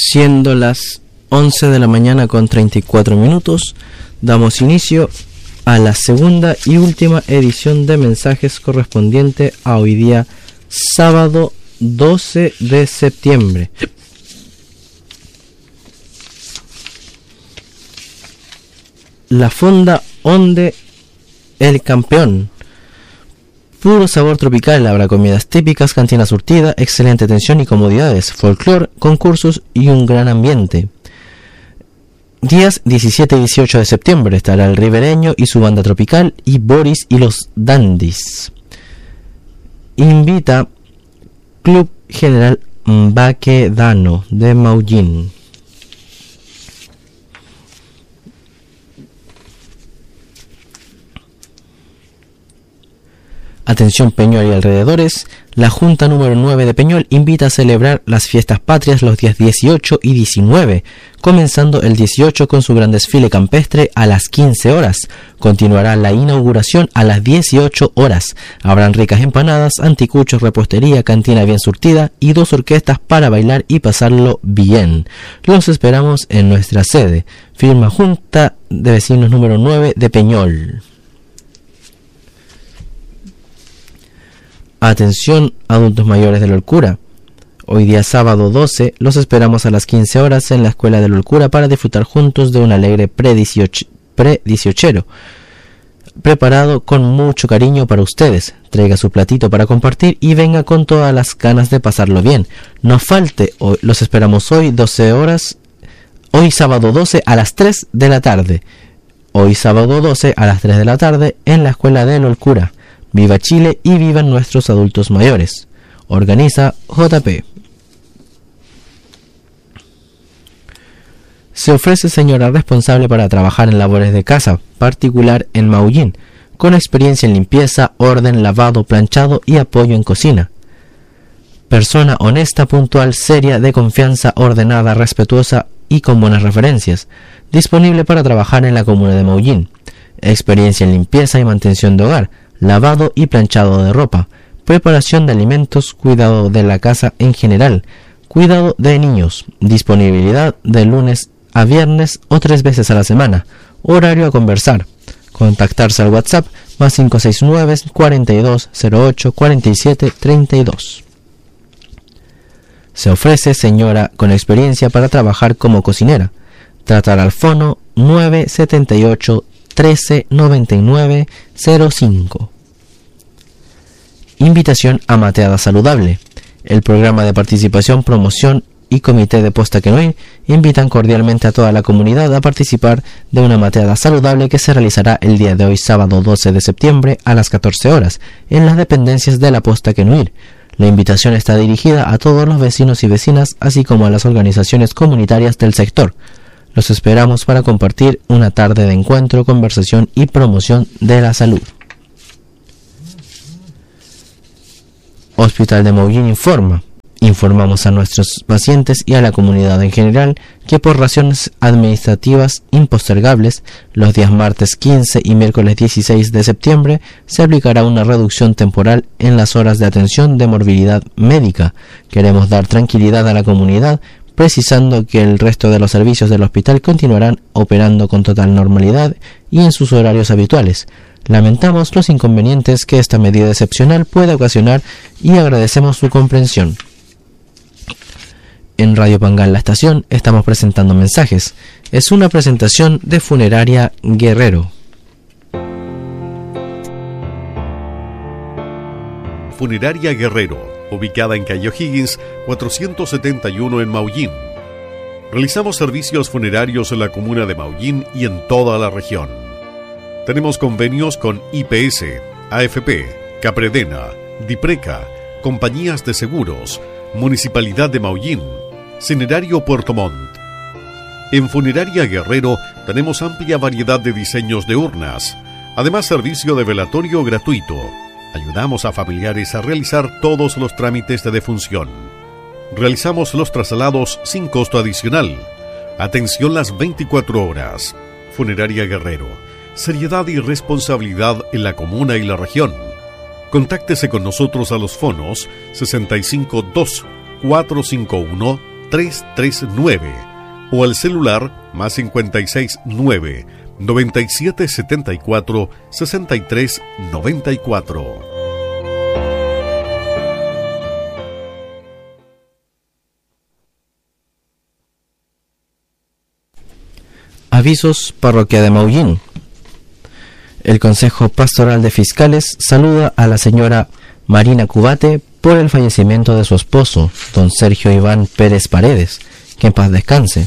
Siendo las 11 de la mañana con 34 minutos, damos inicio a la segunda y última edición de mensajes correspondiente a hoy día, sábado 12 de septiembre. La fonda Onde el campeón. Puro sabor tropical, habrá comidas típicas, cantina surtida, excelente atención y comodidades, folclore, concursos y un gran ambiente. Días 17 y 18 de septiembre estará el Ribereño y su banda tropical y Boris y los Dandies. Invita Club General Baquedano de Maullín. Atención Peñol y alrededores, la Junta número 9 de Peñol invita a celebrar las fiestas patrias los días 18 y 19, comenzando el 18 con su gran desfile campestre a las 15 horas. Continuará la inauguración a las 18 horas. Habrán ricas empanadas, anticuchos, repostería, cantina bien surtida y 2 orquestas para bailar y pasarlo bien. Los esperamos en nuestra sede. Firma Junta de Vecinos número 9 de Peñol. Atención adultos mayores de Lolcura. Hoy día sábado 12 los esperamos a las 15 horas en la Escuela de Lolcura para disfrutar juntos de un alegre pre-18chero preparado con mucho cariño para ustedes. Traiga su platito para compartir y venga con todas las ganas de pasarlo bien. No falte, los esperamos hoy 12 horas, hoy sábado 12 a las 3 de la tarde. Hoy sábado 12 a las 3 de la tarde en la Escuela de Lolcura. Viva Chile y vivan nuestros adultos mayores. Organiza JP. Se ofrece señora responsable para trabajar en labores de casa, particular en Maullín, con experiencia en limpieza, orden, lavado, planchado y apoyo en cocina. Persona honesta, puntual, seria, de confianza, ordenada, respetuosa y con buenas referencias. Disponible para trabajar en la comuna de Maullín. Experiencia en limpieza y mantención de hogar, lavado y planchado de ropa, preparación de alimentos, cuidado de la casa en general, cuidado de niños, disponibilidad de lunes a viernes o 3 veces a la semana, horario a conversar, contactarse al WhatsApp más 569 42 08 47 32. Se ofrece señora con experiencia para trabajar como cocinera. Tratar al fono 978 13 99 05. Invitación a mateada saludable. El programa de participación, promoción y comité de Posta que no ir invitan cordialmente a toda la comunidad a participar de una mateada saludable que se realizará el día de hoy sábado 12 de septiembre a las 14 horas en las dependencias de la Posta que no ir. La invitación está dirigida a todos los vecinos y vecinas así como a las organizaciones comunitarias del sector. Los esperamos para compartir una tarde de encuentro, conversación y promoción de la salud. Hospital de Maullín informa. Informamos a nuestros pacientes y a la comunidad en general que por razones administrativas impostergables, los días martes 15 y miércoles 16 de septiembre se aplicará una reducción temporal en las horas de atención de morbilidad médica. Queremos dar tranquilidad a la comunidad, precisando que el resto de los servicios del hospital continuarán operando con total normalidad y en sus horarios habituales. Lamentamos los inconvenientes que esta medida excepcional puede ocasionar y agradecemos su comprensión. En Radio Pangal La Estación estamos presentando mensajes. Es una presentación de Funeraria Guerrero. Funeraria Guerrero, ubicada en calle O'Higgins, 471 en Maullín. Realizamos servicios funerarios en la comuna de Maullín y en toda la región. Tenemos convenios con IPS, AFP, Capredena, Dipreca, compañías de seguros, Municipalidad de Maullín, Cinerario Puerto Montt. En Funeraria Guerrero tenemos amplia variedad de diseños de urnas, además servicio de velatorio gratuito. Ayudamos a familiares a realizar todos los trámites de defunción. Realizamos los traslados sin costo adicional. Atención las 24 horas. Funeraria Guerrero. Seriedad y responsabilidad en la comuna y la región. Contáctese con nosotros a los fonos 652 451 339 o al celular más 569 9774 6394. Avisos: Parroquia de Maullín. El Consejo Pastoral de Fiscales saluda a la señora Marina Cubate por el fallecimiento de su esposo, don Sergio Iván Pérez Paredes, que en paz descanse.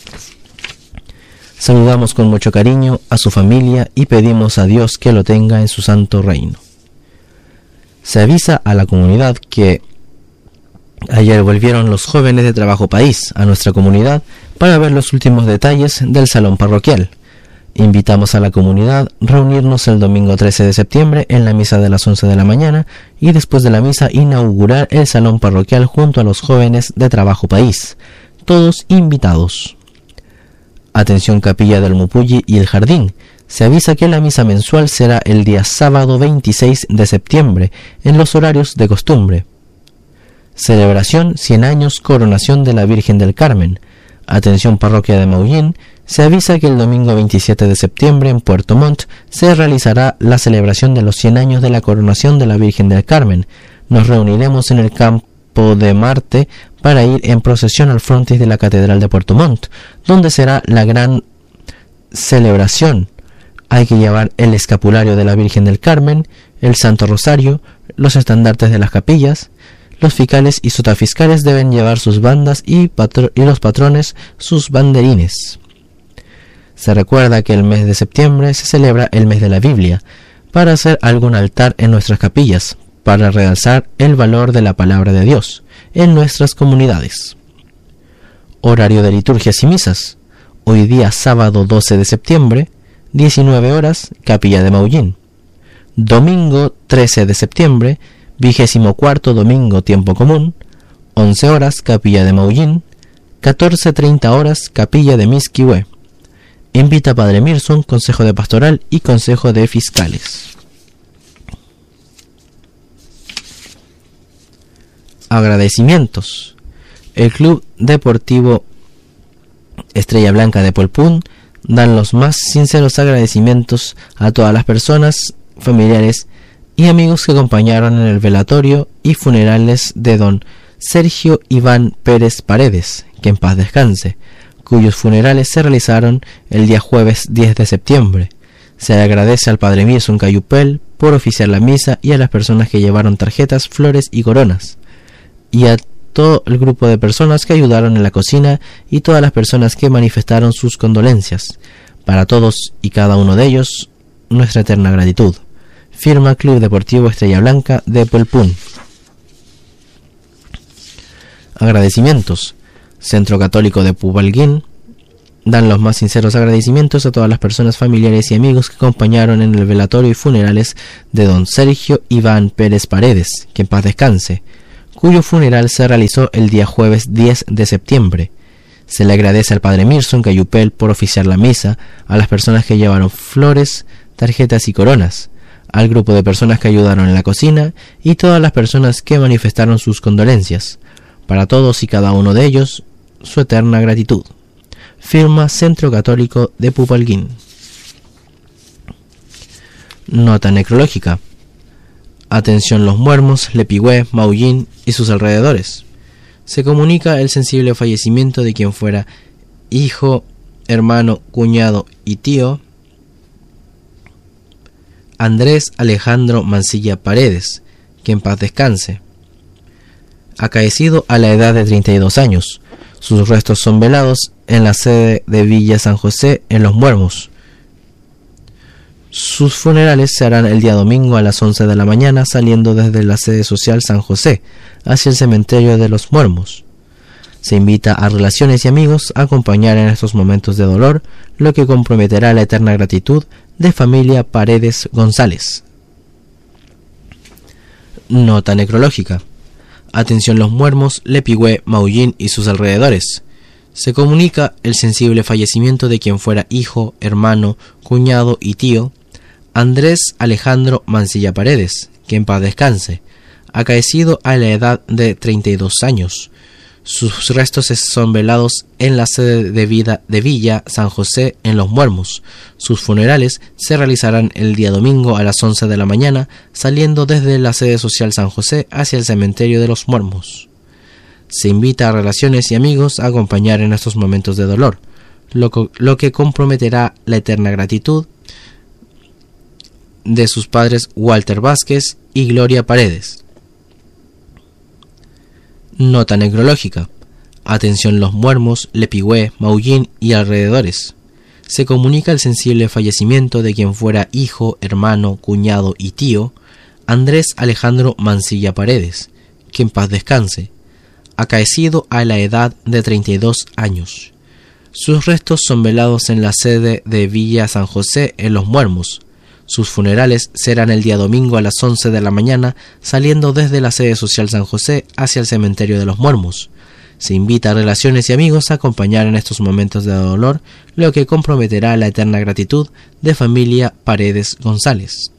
Saludamos con mucho cariño a su familia y pedimos a Dios que lo tenga en su santo reino. Se avisa a la comunidad que ayer volvieron los jóvenes de Trabajo País a nuestra comunidad para ver los últimos detalles del salón parroquial. Invitamos a la comunidad a reunirnos el domingo 13 de septiembre en la misa de las 11 de la mañana y después de la misa inaugurar el salón parroquial junto a los jóvenes de Trabajo País. Todos invitados. Atención Capilla del Mupulli y el Jardín. Se avisa que la misa mensual será el día sábado 26 de septiembre en los horarios de costumbre. Celebración 100 años Coronación de la Virgen del Carmen. Atención Parroquia de Maullín. Se avisa que el domingo 27 de septiembre en Puerto Montt se realizará la celebración de los 100 años de la Coronación de la Virgen del Carmen. Nos reuniremos en el campo de Marte para ir en procesión al frontis de la Catedral de Puerto Montt, donde será la gran celebración. Hay que llevar el escapulario de la Virgen del Carmen, el Santo Rosario, los estandartes de las capillas. Los fiscales y sotafiscales deben llevar sus bandas y los patrones sus banderines. Se recuerda que el mes de septiembre se celebra el mes de la Biblia, para hacer algún altar en nuestras capillas, para realzar el valor de la palabra de Dios en nuestras comunidades. Horario de liturgias y misas. Hoy día sábado 12 de septiembre, 19 horas, Capilla de Maullín. Domingo 13 de septiembre, 24º domingo tiempo común, 11 horas, Capilla de Maullín. 14:30 horas, Capilla de Misquihué. Invita a Padre Mirson, Consejo de Pastoral y Consejo de Fiscales. Agradecimientos. El Club Deportivo Estrella Blanca de Polpún dan los más sinceros agradecimientos a todas las personas, familiares y amigos que acompañaron en el velatorio y funerales de don Sergio Iván Pérez Paredes, que en paz descanse, cuyos funerales se realizaron el día jueves 10 de septiembre. Se le agradece al Padre Mirson Cayupel por oficiar la misa y a las personas que llevaron tarjetas, flores y coronas, y a todo el grupo de personas que ayudaron en la cocina y todas las personas que manifestaron sus condolencias. Para todos y cada uno de ellos, nuestra eterna gratitud. Firma Club Deportivo Estrella Blanca de Polpún. Agradecimientos. Centro Católico de Pupalguín dan los más sinceros agradecimientos a todas las personas, familiares y amigos que acompañaron en el velatorio y funerales de don Sergio Iván Pérez Paredes, que en paz descanse, cuyo funeral se realizó el día jueves 10 de septiembre. Se le agradece al Padre Mirson Cayupel por oficiar la misa, a las personas que llevaron flores, tarjetas y coronas, al grupo de personas que ayudaron en la cocina y todas las personas que manifestaron sus condolencias. Para todos y cada uno de ellos, su eterna gratitud. Firma Centro Católico de Pupalguín. Nota necrológica. Atención Los Muermos, Lepigüé, Maullín y sus alrededores. Se comunica el sensible fallecimiento de quien fuera hijo, hermano, cuñado y tío Andrés Alejandro Mancilla Paredes, que en paz descanse, acaecido a la edad de 32 años. Sus restos son velados en la sede de Villa San José en Los Muermos. Sus funerales se harán el día domingo a las 11 de la mañana saliendo desde la sede social San José hacia el cementerio de Los Muermos. Se invita a relaciones y amigos a acompañar en estos momentos de dolor, lo que comprometerá la eterna gratitud de familia Paredes González. Nota necrológica. Atención Los Muermos, Lepigüé, Maullín y sus alrededores. Se comunica el sensible fallecimiento de quien fuera hijo, hermano, cuñado y tío Andrés Alejandro Mancilla Paredes, que en paz descanse, acaecido a la edad de 32 años. Sus restos son velados en la sede de Villa San José en Los Muermos. Sus funerales se realizarán el día domingo a las 11 de la mañana, saliendo desde la sede social San José hacia el cementerio de Los Muermos. Se invita a relaciones y amigos a acompañar en estos momentos de dolor, lo que comprometerá la eterna gratitud de sus padres Walter Vázquez y Gloria Paredes. Nota necrológica. Atención Los Muermos, Lepigüé, Maullín y alrededores. Se comunica el sensible fallecimiento de quien fuera hijo, hermano, cuñado y tío, Andrés Alejandro Mancilla Paredes, que en paz descanse, acaecido a la edad de 32 años. Sus restos son velados en la sede de Villa San José en Los Muermos. Sus funerales serán el día domingo a las 11 de la mañana, saliendo desde la sede social San José hacia el cementerio de Los Muermos. Se invita a relaciones y amigos a acompañar en estos momentos de dolor, lo que comprometerá la eterna gratitud de familia Paredes González.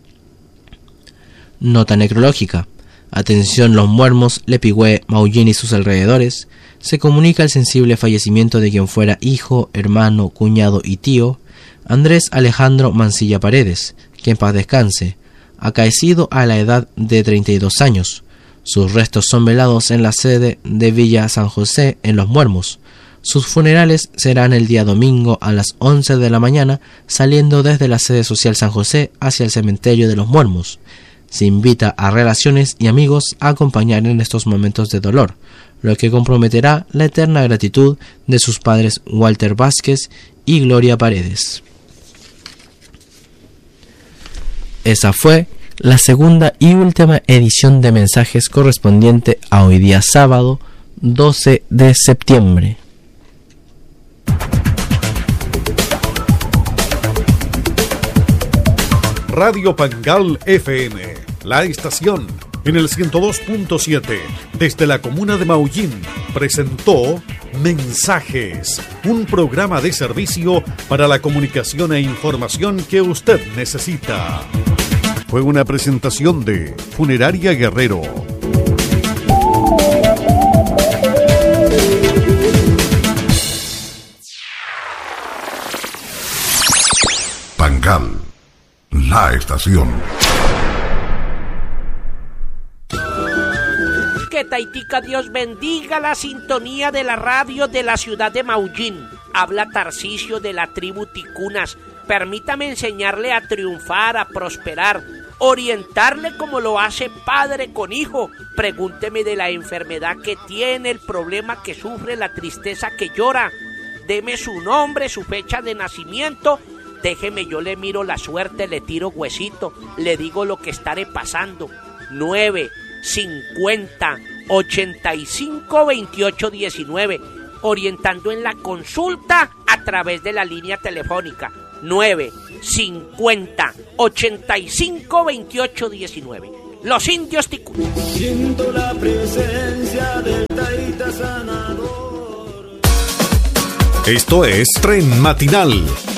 Nota necrológica. Atención Los Muermos, Lepigüé, Maullín y sus alrededores. Se comunica el sensible fallecimiento de quien fuera hijo, hermano, cuñado y tío, Andrés Alejandro Mancilla Paredes, que en paz descanse, acaecido a la edad de 32 años. Sus restos son velados en la sede de Villa San José en Los Muermos. Sus funerales serán el día domingo a las 11 de la mañana, saliendo desde la sede social San José hacia el cementerio de Los Muermos. Se invita a relaciones y amigos a acompañar en estos momentos de dolor, lo que comprometerá la eterna gratitud de sus padres Walter Vázquez y Gloria Paredes. Esa fue la segunda y última edición de mensajes correspondiente a hoy día sábado 12 de septiembre. Radio Pangal FM, la estación en el 102.7 desde la comuna de Maullín presentó Mensajes, un programa de servicio para la comunicación e información que usted necesita. Fue una presentación de Funeraria Guerrero. Pangal, la estación. Que Taitica Dios bendiga la sintonía de la radio de la ciudad de Maullín. Habla Tarcisio de la tribu Ticunas. Permítame enseñarle a triunfar, a prosperar, orientarle como lo hace padre con hijo. Pregúnteme de la enfermedad que tiene, el problema que sufre, la tristeza que llora. Deme su nombre, su fecha de nacimiento. Déjeme, yo le miro la suerte, le tiro huesito, le digo lo que estaré pasando. 9, 50, 85, 28, 19. Orientando en la consulta a través de la línea telefónica. 9, 50, 85, 28, 19. Los indios ticunas. Siento la presencia del Taita Sanador. Esto es Tren Matinal